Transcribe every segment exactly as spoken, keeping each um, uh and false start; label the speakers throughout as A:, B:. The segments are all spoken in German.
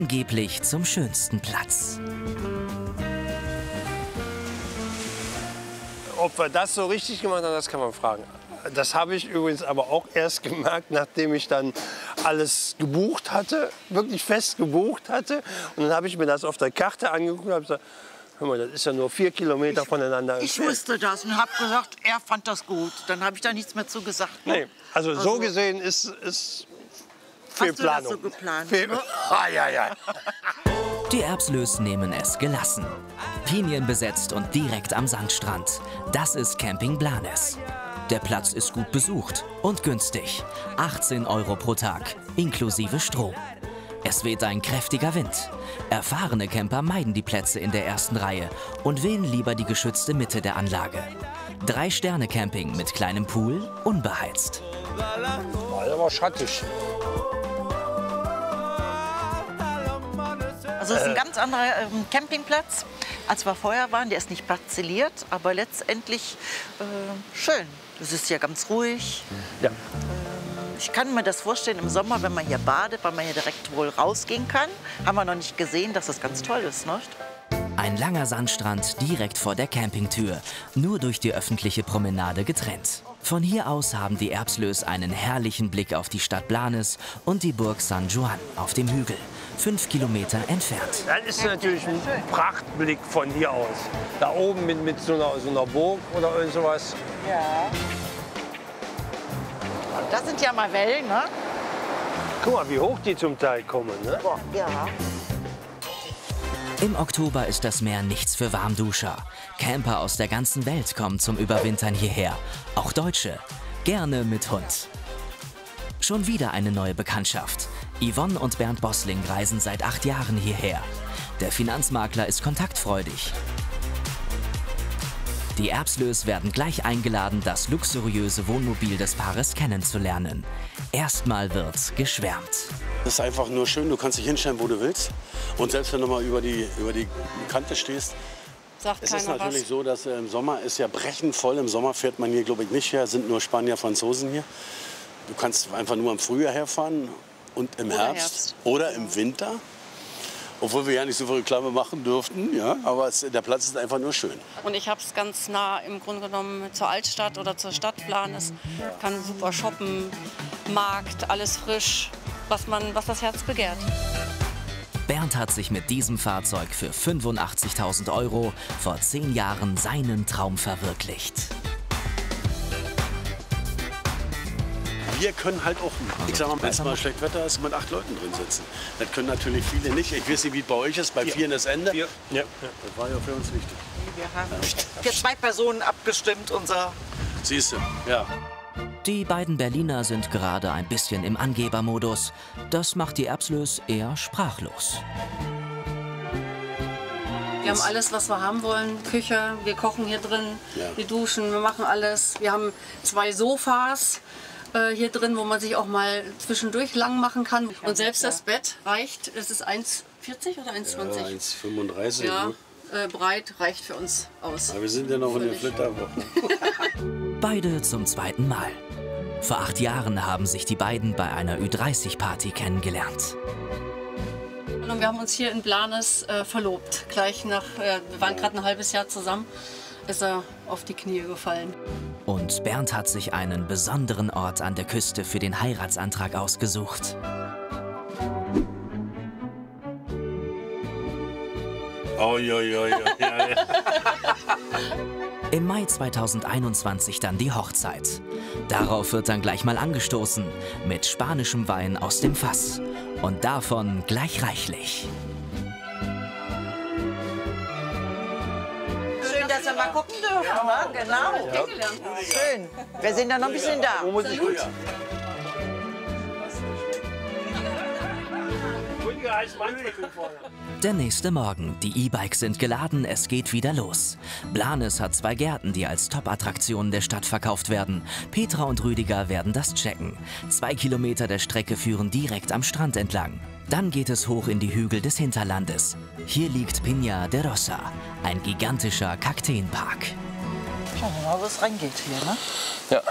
A: Angeblich zum schönsten Platz.
B: Ob wir das so richtig gemacht haben, das kann man fragen. Das habe ich übrigens aber auch erst gemerkt, nachdem ich dann alles gebucht hatte, wirklich fest gebucht hatte. Und dann habe ich mir das auf der Karte angeguckt und habe gesagt, hör mal, das ist ja nur vier Kilometer voneinander entfernt.
C: Ich wusste das und habe gesagt, er fand das gut. Dann habe ich da nichts mehr zu gesagt. Ne?
B: Nee, also, also so gesehen ist es viel
C: hast
B: Planung.
C: Du das so geplant?
B: Viel,
C: Ne?
B: ah, ja, ja.
A: Die Erbslös nehmen es gelassen. Pinien besetzt und direkt am Sandstrand. Das ist Camping Blanes. Der Platz ist gut besucht und günstig. achtzehn Euro pro Tag, inklusive Strom. Es weht ein kräftiger Wind. Erfahrene Camper meiden die Plätze in der ersten Reihe und wählen lieber die geschützte Mitte der Anlage. Drei-Sterne-Camping mit kleinem Pool, unbeheizt.
B: War aber schattig.
C: Also es ist ein ganz anderer ähm, Campingplatz, als wir vorher waren. Der ist nicht parzelliert, aber letztendlich äh, schön. Es ist ja ganz ruhig.
B: Ja.
C: Ähm, ich kann mir das vorstellen im Sommer, wenn man hier badet, weil man hier direkt wohl rausgehen kann. Haben wir noch nicht gesehen, dass das ganz toll ist, nicht?
A: Ein langer Sandstrand direkt vor der Campingtür, nur durch die öffentliche Promenade getrennt. Von hier aus haben die Erbslös einen herrlichen Blick auf die Stadt Blanes und die Burg San Juan auf dem Hügel, fünf Kilometer entfernt.
B: Das ist natürlich ein Prachtblick von hier aus. Da oben mit, mit so, einer, so einer Burg oder irgend sowas.
C: Ja. Das sind ja mal Wellen, ne?
B: Guck mal, wie hoch die zum Teil kommen, ne?
C: Boah, ja.
A: Im Oktober ist das Meer nichts für Warmduscher. Camper aus der ganzen Welt kommen zum Überwintern hierher. Auch Deutsche. Gerne mit Hund. Schon wieder eine neue Bekanntschaft. Yvonne und Bernd Bossling reisen seit acht Jahren hierher. Der Finanzmakler ist kontaktfreudig. Die Erbslös werden gleich eingeladen, das luxuriöse Wohnmobil des Paares kennenzulernen. Erstmal wird geschwärmt.
D: Das ist einfach nur schön, du kannst dich hinstellen, wo du willst. Und selbst wenn du mal über die, über die Kante stehst,
E: sagt
D: es
E: keiner
D: ist natürlich
E: was.
D: so, dass äh, im Sommer ist ja brechend voll. Im Sommer fährt man hier, glaube ich, nicht her, sind nur Spanier, Franzosen hier. Du kannst einfach nur im Frühjahr herfahren und im
E: Oder
D: Herbst,
E: Herbst.
D: oder im Winter. Obwohl wir ja nicht so viel Reklame machen dürften, ja, aber es, der Platz ist einfach nur schön.
E: Und ich habe es ganz nah im Grunde genommen zur Altstadt oder zur Stadt Blanes. Kann super shoppen, Markt, alles frisch, was, man, was das Herz begehrt.
A: Bernd hat sich mit diesem Fahrzeug für fünfundachtzigtausend Euro vor zehn Jahren seinen Traum verwirklicht.
D: Wir können halt auch, ich sag mal, wenn es mal schlecht Wetter ist, mit acht Leuten drin sitzen. Das können natürlich viele nicht. Ich weiß nicht, wie es bei euch ist, bei vielen das Ende.
B: Ja. Ja.
D: Das war ja für uns wichtig.
C: Wir haben für zwei Personen abgestimmt, unser...
D: Siehst du, ja.
A: Die beiden Berliner sind gerade ein bisschen im Angebermodus. Das macht die Erbslös eher sprachlos.
F: Wir haben alles, was wir haben wollen. Küche, wir kochen hier drin,
D: Ja.
F: wir duschen, wir machen alles. Wir haben zwei Sofas äh, hier drin, wo man sich auch mal zwischendurch lang machen kann. Und selbst das Bett reicht, es ist eins vierzig oder eins
D: Ja,
F: zwanzig?
D: eins fünfunddreißig.
F: Ja,
D: Ne?
F: äh, breit reicht für uns aus.
D: Aber wir sind ja noch in der
F: Völlig.
D: Flitterwoche.
A: Beide zum zweiten Mal. Vor acht Jahren haben sich die beiden bei einer Ü dreißig Party kennengelernt.
F: Und wir haben uns hier in Blanes äh, verlobt. Gleich nach, äh, wir waren gerade ein halbes Jahr zusammen, ist er auf die Knie gefallen.
A: Und Bernd hat sich einen besonderen Ort an der Küste für den Heiratsantrag ausgesucht.
D: Oh, jo, jo, jo. Ja, ja.
A: Im Mai zweitausendeinundzwanzig dann die Hochzeit. Darauf wird dann gleich mal angestoßen mit spanischem Wein aus dem Fass. Und davon gleich reichlich.
C: Schön, dass wir mal gucken dürfen, ne? Genau. Schön. Wir sind ja noch ein bisschen da.
B: Wo muss ich gut?
A: Der nächste Morgen. Die E-Bikes sind geladen, es geht wieder los. Blanes hat zwei Gärten, die als Top-Attraktionen der Stadt verkauft werden. Petra und Rüdiger werden das checken. Zwei Kilometer der Strecke führen direkt am Strand entlang. Dann geht es hoch in die Hügel des Hinterlandes. Hier liegt Piña de Rosa, ein gigantischer Kakteenpark.
C: Schauen wir mal, wo es reingeht hier, ne?
B: Ja.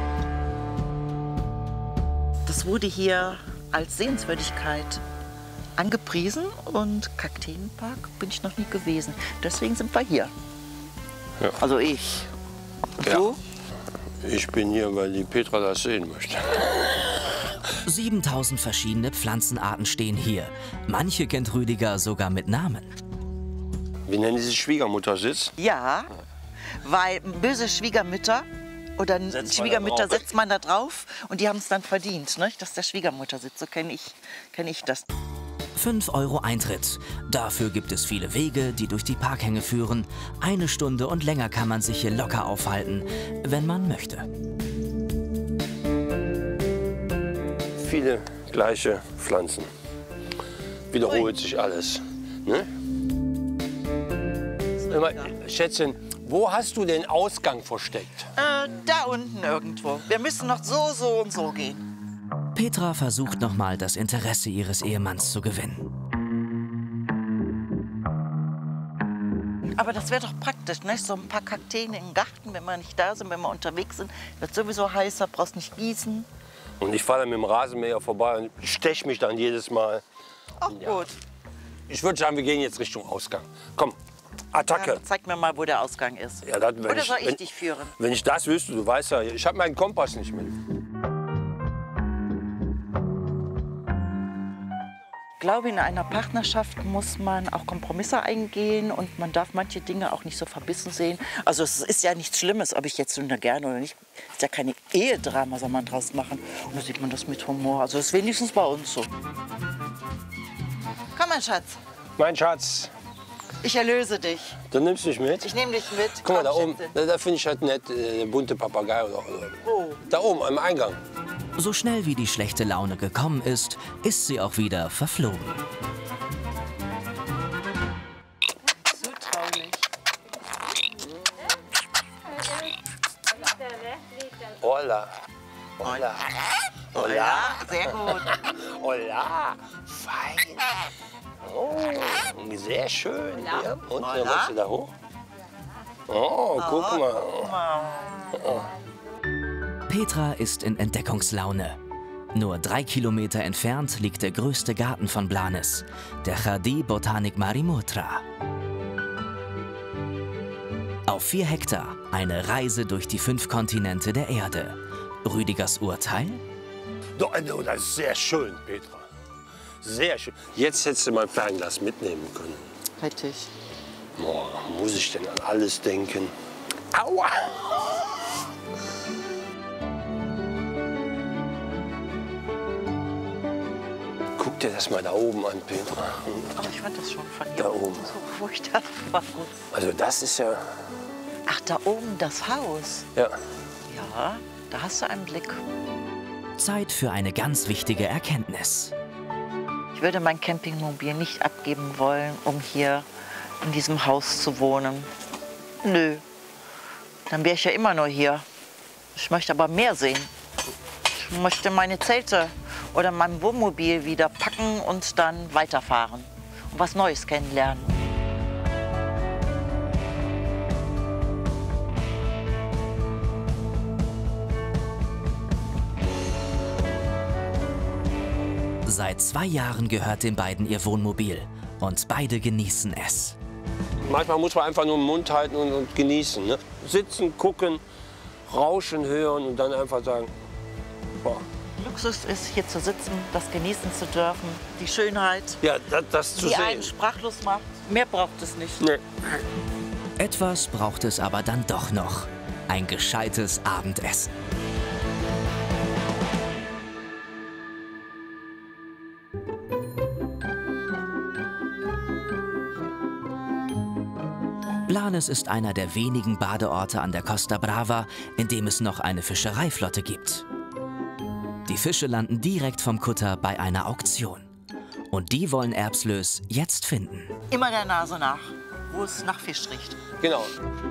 C: Das wurde hier als Sehenswürdigkeit angepriesen und Kakteenpark bin ich noch nie gewesen. Deswegen sind wir hier.
B: Ja.
C: Also ich. Und
B: Ja.
C: du?
B: Ich bin hier, weil die Petra das sehen möchte.
A: siebentausend verschiedene Pflanzenarten stehen hier. Manche kennt Rüdiger sogar mit Namen.
B: Wie nennen die sich Schwiegermuttersitz?
C: Ja, weil böse Schwiegermütter oder
B: Setzt man
C: Schwiegermütter
B: da drauf.
C: setzt man da drauf und die haben es dann verdient, ne? Dass der Schwiegermutter sitzt. So kenne ich, kenn ich das.
A: fünf Euro Eintritt. Dafür gibt es viele Wege, die durch die Parkhänge führen. Eine Stunde und länger kann man sich hier locker aufhalten, wenn man möchte.
B: Viele gleiche Pflanzen. Wiederholt sich alles. Ne? Hör mal, Schätzchen, wo hast du den Ausgang versteckt?
C: Äh, da unten irgendwo. Wir müssen noch so, so und so gehen.
A: Petra versucht nochmal das Interesse ihres Ehemanns zu gewinnen.
C: Aber das wäre doch praktisch, ne? So ein paar Kakteen im Garten, wenn wir nicht da sind, wenn wir unterwegs sind. Wird sowieso heißer, brauchst nicht gießen.
B: Und ich fahre dann mit dem Rasenmäher vorbei und stech mich dann jedes Mal.
C: Ach
B: Ja.
C: gut.
B: Ich würde sagen, wir gehen jetzt Richtung Ausgang. Komm,
C: Ja,
B: Attacke.
C: dann zeig mir mal, wo der Ausgang ist.
B: Ja, das, wenn
C: Oder soll ich
B: wenn,
C: dich führen?
B: Wenn ich das wüsste, du weißt ja, ich habe meinen Kompass nicht mit.
C: Ich glaube, in einer Partnerschaft muss man auch Kompromisse eingehen und man darf manche Dinge auch nicht so verbissen sehen. Also es ist ja nichts Schlimmes, ob ich jetzt so gerne oder nicht. Es ist ja keine Ehedrama, soll man draus machen. Und da sieht man das mit Humor. Also das ist wenigstens bei uns so. Komm, mein Schatz,
B: Mein Schatz,
C: ich erlöse dich.
B: du nimmst mich mit?
C: Ich nehme dich mit.
B: Guck mal, da
C: Komm,
B: oben,
C: Schätzchen.
B: da, da finde ich halt nett, äh, der bunte Papagei. Oder, oder.
C: Wo?
B: Da oben, am Eingang.
A: So schnell wie die schlechte Laune gekommen ist, ist sie auch wieder verflogen.
C: Zutraulich.
B: Hola. Hola. Hola.
C: Ja, sehr gut.
B: Hola. Fein. Oh, sehr schön. Ja. Und,
C: Hola.
B: ja, willst du da hoch? Oh, guck mal.
A: Petra ist in Entdeckungslaune. Nur drei Kilometer entfernt liegt der größte Garten von Blanes, der Jardí Botánico Marimurtra. Auf vier Hektar eine Reise durch die fünf Kontinente der Erde. Rüdigers Urteil?
B: Doch, also, das ist sehr schön, Petra. Sehr schön. Jetzt hättest du mein Fernglas mitnehmen können.
C: Hätte ich.
B: Boah, muss ich denn an alles denken? Aua! Guck dir das mal da oben an, Petra.
C: Aber ich fand das schon von hier
B: Da oben.
C: so furchtbar gut.
B: Also das ist ja...
C: Ach, da oben das Haus.
B: ja.
C: Ja, da hast du einen Blick.
A: Zeit für eine ganz wichtige Erkenntnis.
C: Ich würde mein Campingmobil nicht abgeben wollen, um hier in diesem Haus zu wohnen. Nö, dann wäre ich ja immer nur hier. Ich möchte aber mehr sehen. Ich möchte meine Zelte oder mein Wohnmobil wieder packen und dann weiterfahren und was Neues kennenlernen.
A: Seit zwei Jahren gehört den beiden ihr Wohnmobil und beide genießen es.
B: Manchmal muss man einfach nur den Mund halten und, und genießen. Ne? Sitzen, gucken, Rauschen hören und dann einfach sagen, boah.
C: Luxus ist, hier zu sitzen, das genießen zu dürfen, die Schönheit,
B: Ja, das, das zu
C: die
B: sehen.
C: einen sprachlos macht. Mehr braucht es nicht.
B: Nee.
A: Etwas braucht es aber dann doch noch. Ein gescheites Abendessen. Blanes ist einer der wenigen Badeorte an der Costa Brava, in dem es noch eine Fischereiflotte gibt. Die Fische landen direkt vom Kutter bei einer Auktion. Und die wollen Erbslös jetzt finden.
C: Immer der Nase nach, wo es nach Fisch riecht.
B: Genau.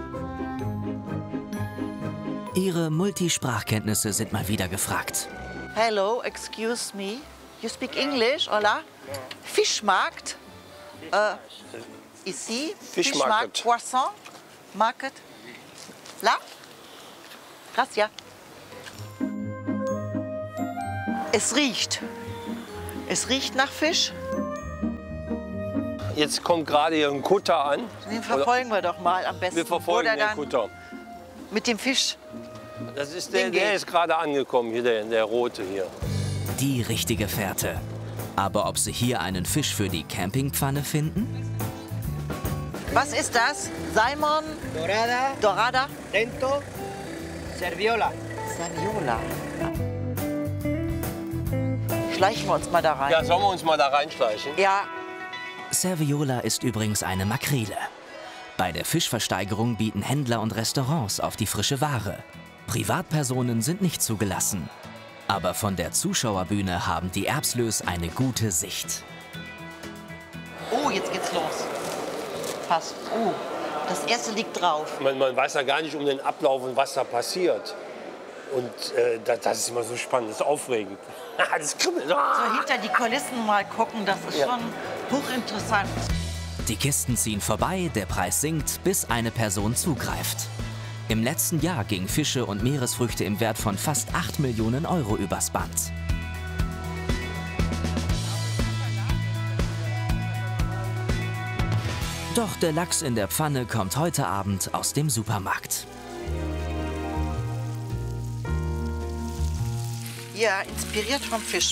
A: Ihre Multisprachkenntnisse sind mal wieder gefragt.
C: Hello, excuse me. You speak English, hola? Fischmarkt? Äh, ici?
B: Fischmarket.
C: Poisson? Market? Là? Gracias. Es riecht. Es riecht nach Fisch.
B: Jetzt kommt gerade hier ein Kutter an.
C: Den verfolgen wir doch mal am besten.
B: Wir verfolgen
C: Oder
B: den
C: dann
B: Kutter.
C: mit dem Fisch.
B: Das ist der,
C: Den
B: der
C: geht.
B: ist gerade angekommen, hier der, der rote hier.
A: Die richtige Fährte. Aber ob Sie hier einen Fisch für die Campingpfanne finden?
C: Was ist das? Salmon?
G: Dorada,
C: Dorada?
G: Dento, Serviola.
C: Saviola. Schleichen wir uns mal da rein.
B: Ja, sollen wir uns mal da reinschleichen?
C: Ja,
A: Serviola ist übrigens eine Makrele. Bei der Fischversteigerung bieten Händler und Restaurants auf die frische Ware. Privatpersonen sind nicht zugelassen. Aber von der Zuschauerbühne haben die Erbslös eine gute Sicht.
C: oh, jetzt geht's los. Fast. Oh, das erste liegt drauf.
B: Man, man weiß ja gar nicht um den Ablauf und was da passiert. Und äh, das, das ist immer so spannend, das ist aufregend. Das kribbelt.
C: So hinter die Kulissen mal gucken, das ist
B: Ja.
C: schon hochinteressant.
A: Die Kisten ziehen vorbei, der Preis sinkt, bis eine Person zugreift. Im letzten Jahr gingen Fische und Meeresfrüchte im Wert von fast acht Millionen Euro übers Band. Doch der Lachs in der Pfanne kommt heute Abend aus dem Supermarkt.
C: Ja, inspiriert vom Fisch.